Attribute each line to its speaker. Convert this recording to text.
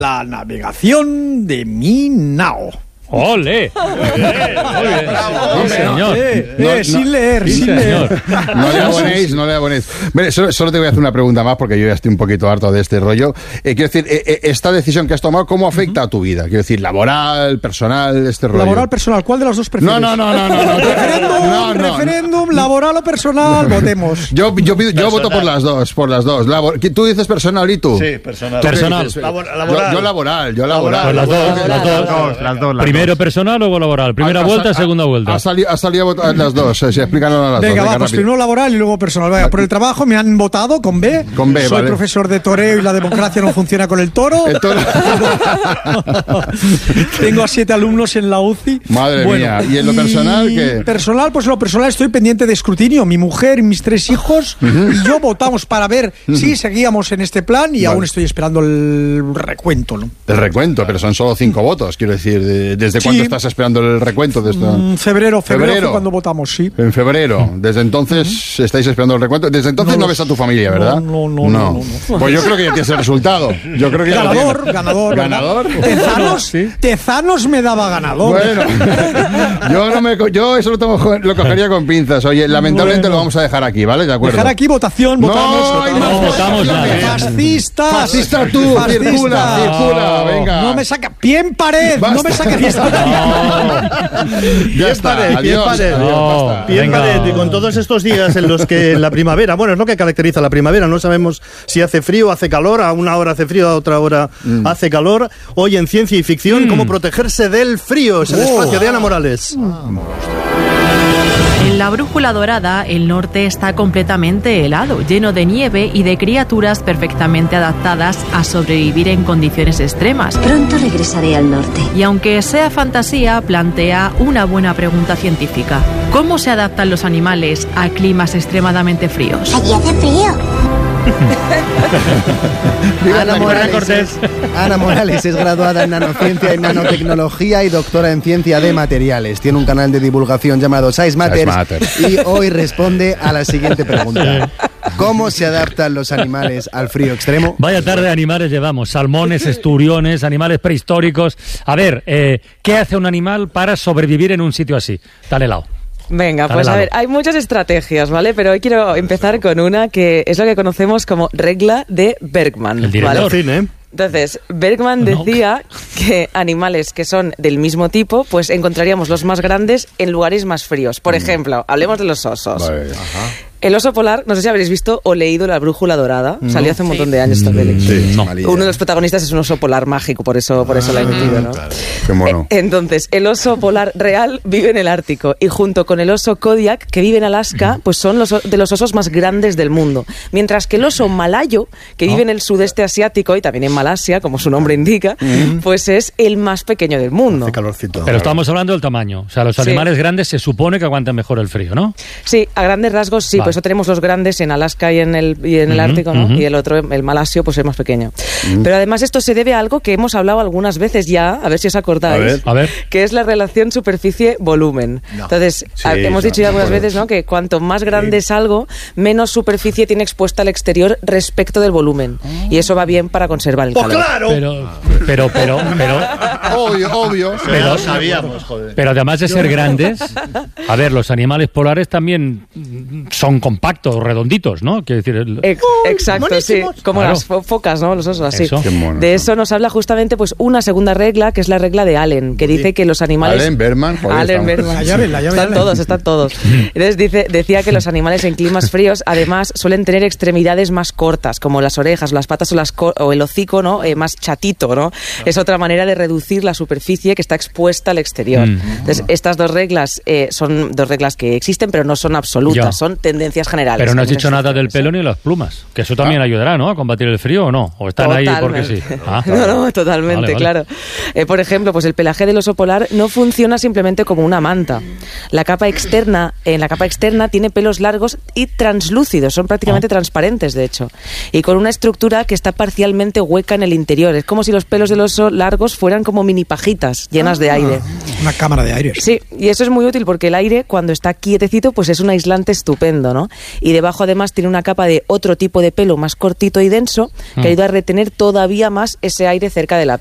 Speaker 1: La navegación de mi nao.
Speaker 2: ¡Ole! Muy bien.
Speaker 3: Bravo,
Speaker 2: Sí, señor.
Speaker 1: Sin leer.
Speaker 3: No le abonéis. Mire, solo te voy a hacer una pregunta más porque yo ya estoy un poquito harto de este rollo. Quiero decir, esta decisión que has tomado, ¿cómo afecta a tu vida? Quiero decir, laboral, personal, este rollo.
Speaker 1: Laboral, personal, ¿cuál de los dos prefieres?
Speaker 3: No.
Speaker 1: Referéndum, laboral o personal, votemos.
Speaker 3: Yo voto por las dos. ¿Tú dices personal y tú?
Speaker 4: Sí, personal.
Speaker 2: Personal.
Speaker 4: Laboral.
Speaker 3: Yo laboral.
Speaker 2: Pues las dos. Primero personal, luego laboral. Primera vuelta, segunda vuelta.
Speaker 3: Ha salido a votar las dos. Sí, explícanos a las dos.
Speaker 1: Venga, va, pues primero laboral y luego personal. Vaya, por el trabajo me han votado con B.
Speaker 3: Con B,
Speaker 1: Soy
Speaker 3: vale.
Speaker 1: profesor de toreo y la democracia no funciona con el toro. Tengo a 7 alumnos en la UCI.
Speaker 3: Madre mía. ¿Y en lo personal qué?
Speaker 1: Personal, pues lo personal estoy pendiente de escrutinio. Mi mujer y mis 3 hijos y yo votamos para ver si seguíamos en este plan y aún estoy esperando el recuento, ¿no?
Speaker 3: El recuento, pero son solo 5 votos. Quiero decir, ¿desde cuándo estás esperando el recuento de esto?
Speaker 1: Febrero fue cuando votamos, sí.
Speaker 3: En febrero. Desde entonces estáis esperando el recuento. Desde entonces no ves a tu familia, ¿verdad?
Speaker 1: No.
Speaker 3: Pues yo creo que ya tienes el resultado. Yo creo que
Speaker 1: Ganador.
Speaker 3: ¿Ganador?
Speaker 1: Tezanos me daba ganador.
Speaker 3: Bueno, yo eso lo cogería con pinzas. Oye, lamentablemente lo vamos a dejar aquí, ¿vale? De acuerdo.
Speaker 1: Dejar aquí votación,
Speaker 2: votamos nada.
Speaker 1: Fascistas.
Speaker 3: Fascista tú, circula, venga.
Speaker 1: No me saca, pie en pared, no me saca
Speaker 3: Ya está, adiós.
Speaker 4: Pie en pared, y con todos estos días en los que la primavera, bueno, es lo que caracteriza la primavera, no sabemos si hace frío, hace calor, a una hora hace frío, a otra hora hace calor. Hoy en Ciencia y Ficción, cómo protegerse del frío, es el espacio de Ana Morales.
Speaker 5: En la Brújula Dorada, el norte está completamente helado, lleno de nieve y de criaturas perfectamente adaptadas a sobrevivir en condiciones extremas.
Speaker 6: Pronto regresaré al norte.
Speaker 5: Y aunque sea fantasía, plantea una buena pregunta científica. ¿Cómo se adaptan los animales a climas extremadamente fríos?
Speaker 6: Allí hace frío.
Speaker 7: Ana Morales es graduada en nanociencia y nanotecnología y doctora en ciencia de materiales. Tiene un canal de divulgación llamado Size Matters y hoy responde a la siguiente pregunta. ¿Cómo se adaptan los animales al frío extremo?
Speaker 2: Vaya tarde de animales llevamos. Salmones, esturiones, animales prehistóricos. A ver, ¿qué hace un animal para sobrevivir en un sitio así, tan helado?
Speaker 8: Venga, pues a ver, hay muchas estrategias, ¿vale? Pero hoy quiero empezar con una que es lo que conocemos como regla de Bergman.
Speaker 2: El director.
Speaker 8: ¿Vale? Entonces, Bergman decía que animales que son del mismo tipo, pues encontraríamos los más grandes en lugares más fríos. Por ejemplo, hablemos de los osos.
Speaker 3: Vale.
Speaker 8: El oso polar, no sé si habréis visto o leído La Brújula Dorada. Salió hace un montón de años esta película.
Speaker 3: Sí, no.
Speaker 8: Uno de los protagonistas es un oso polar mágico, por eso la he metido, ¿no?
Speaker 3: Claro. Qué mono.
Speaker 8: Entonces, el oso polar real vive en el Ártico y junto con el oso Kodiak, que vive en Alaska, pues son de los osos más grandes del mundo. Mientras que el oso malayo, que vive en el sudeste asiático y también en Malasia, como su nombre indica, pues es el más pequeño del mundo.
Speaker 4: Hace calorcito.
Speaker 2: Pero estamos hablando del tamaño. O sea, los animales grandes se supone que aguantan mejor el frío, ¿no?
Speaker 8: Sí, a grandes rasgos sí. Vale. Por eso tenemos los grandes en Alaska y en el Ártico, ¿no? Y el otro, el malasio, pues es más pequeño. Pero además esto se debe a algo que hemos hablado algunas veces ya, a ver si os acordáis,
Speaker 2: a ver.
Speaker 8: Que es la relación superficie-volumen. No. Entonces, hemos dicho ya algunas veces, ¿no? Que cuanto más grande es algo, menos superficie tiene expuesta al exterior respecto del volumen. Y eso va bien para conservar el calor.
Speaker 4: ¡Claro!
Speaker 2: Pero
Speaker 3: Obvio.
Speaker 4: Pero lo sabíamos, joder.
Speaker 2: Pero además de ser grandes, a ver, los animales polares también son compactos, redonditos, ¿no? Quiero decir,
Speaker 8: exacto,
Speaker 4: buenísimos.
Speaker 8: sí. Como
Speaker 2: claro.
Speaker 8: las focas, ¿no? Los osos, así.
Speaker 2: Eso.
Speaker 8: De eso nos habla justamente pues una segunda regla, que es la regla de Allen, que dice que los animales...
Speaker 3: Allen Berman.
Speaker 8: Allen Berman.
Speaker 1: La llave,
Speaker 8: Están todos. Entonces decía que los animales en climas fríos además suelen tener extremidades más cortas, como las orejas, las patas o el hocico, ¿no? Más chatito, ¿no? Es otra manera de reducir la superficie que está expuesta al exterior. Entonces, estas dos reglas son dos reglas que existen, pero no son absolutas, son tendencias generales.
Speaker 2: Pero no has dicho nada del pelo ni las plumas, que eso también ayudará, ¿no? A combatir el frío, ¿o no? ¿O están
Speaker 8: totalmente.
Speaker 2: Ahí porque sí?
Speaker 8: No, totalmente, vale. Claro. Por ejemplo, pues el pelaje del oso polar no funciona simplemente como una manta. En la capa externa tiene pelos largos y translúcidos, son prácticamente transparentes, de hecho, y con una estructura que está parcialmente hueca en el interior. Es como si los pelos pelos del oso largos fueran como mini pajitas llenas de aire.
Speaker 1: Una cámara de aire.
Speaker 8: Sí, y eso es muy útil porque el aire, cuando está quietecito, pues es un aislante estupendo, ¿no? Y debajo además tiene una capa de otro tipo de pelo más cortito y denso que ayuda a retener todavía más ese aire cerca de la